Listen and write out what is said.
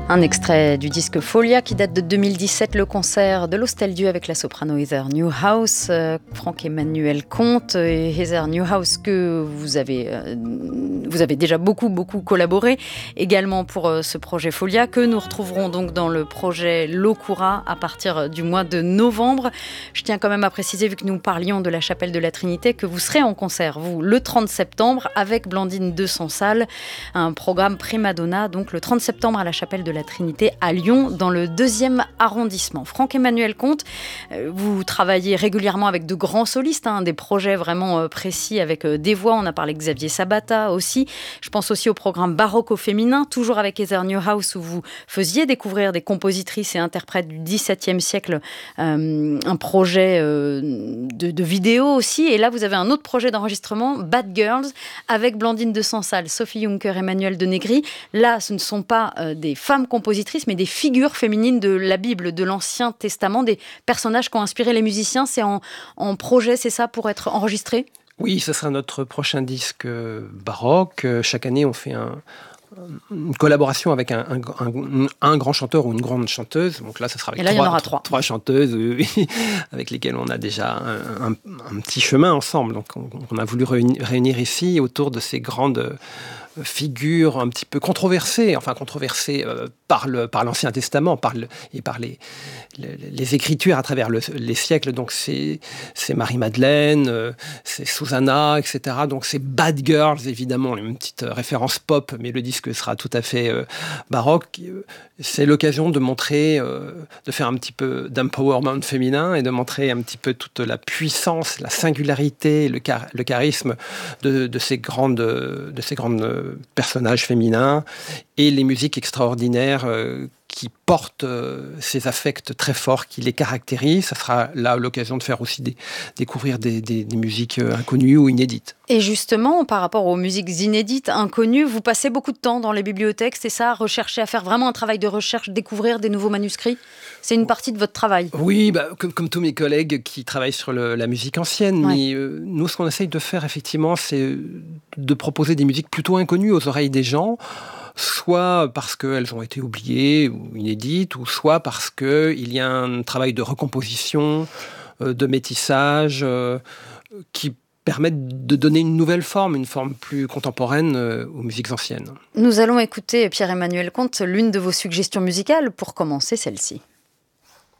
Un extrait du disque Folia qui date de 2017, le concert de l'Hostel-Dieu avec la soprano Heather Newhouse, Franck-Emmanuel Comte et Heather Newhouse que vous avez déjà beaucoup collaboré également pour ce projet Folia que nous retrouverons donc dans le projet Locura à partir du mois de novembre. Je tiens quand même à préciser, vu que nous parlions de la Chapelle de la Trinité, que vous serez en concert, vous, le 30 septembre avec Blandine de Sansal, un programme Prima Donna, donc le 30 septembre à la Chapelle de la Trinité à Lyon, dans le 2e arrondissement. Franck-Emmanuel Comte, vous travaillez régulièrement avec de grands solistes, des projets vraiment précis avec des voix. On a parlé de Xavier Sabata aussi. Je pense aussi au programme Baroque au féminin, toujours avec Heather Newhouse, où vous faisiez découvrir des compositrices et interprètes du XVIIe siècle, un projet de vidéo aussi. Et là, vous avez un autre projet d'enregistrement, Bad Girls, avec Blandine de Sansal, Sophie Juncker, Emmanuel de Negri. Là, ce ne sont pas des femmes compositrices, mais des figures féminines de la Bible, de l'Ancien Testament, des personnages qui ont inspiré les musiciens. C'est en projet, c'est ça, pour être enregistré ? Oui, ce sera notre prochain disque baroque. Chaque année, on fait une collaboration avec un grand chanteur ou une grande chanteuse. Donc là, ce sera avec trois chanteuses avec lesquelles on a déjà un petit chemin ensemble. Donc on a voulu réunir ici autour de ces grandes figure un petit peu controversée par l'Ancien Testament, par les Écritures à travers les siècles. Donc c'est Marie-Madeleine, c'est Susanna, etc. Donc c'est Bad Girls, évidemment, une petite référence pop, mais le disque sera tout à fait baroque. C'est l'occasion de montrer, de faire un petit peu d'empowerment féminin et de montrer un petit peu toute la puissance, la singularité, le charisme de ces grandes personnages féminins et les musiques extraordinaires qui portent ces affects très forts qui les caractérisent. Ça sera là l'occasion de faire aussi découvrir des musiques inconnues ou inédites. Et justement, par rapport aux musiques inédites, inconnues, vous passez beaucoup de temps dans les bibliothèques, c'est ça, à rechercher, à faire vraiment un travail de recherche, découvrir des nouveaux manuscrits ? C'est une partie de votre travail ? Oui, comme tous mes collègues qui travaillent sur la musique ancienne. Ouais. Mais nous, ce qu'on essaye de faire, effectivement, c'est de proposer des musiques plutôt inconnues aux oreilles des gens, soit parce qu'elles ont été oubliées ou inédites, ou soit parce qu'il y a un travail de recomposition, de métissage, qui permettent de donner une nouvelle forme, une forme plus contemporaine aux musiques anciennes. Nous allons écouter, Pierre-Emmanuel Comte, l'une de vos suggestions musicales, pour commencer celle-ci.